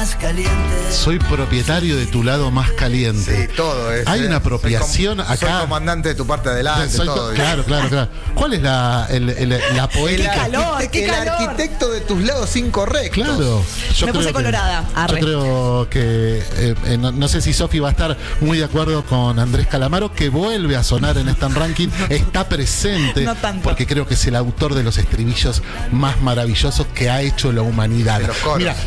más caliente. Soy propietario de tu lado más caliente. Sí, todo es. Hay una apropiación acá. Soy comandante de tu parte de adelante, todo. Claro. ¿Cuál es la poética? El arquitecto de tus lados incorrectos. Claro. Me puse colorada. Yo creo que no sé si Sofi va a estar muy de acuerdo con Andrés Calamaro, que vuelve a sonar en este ranking, está presente, No tanto. porque creo que es el autor de los estribillos más maravillosos que ha hecho la humanidad. De los coros. Mira,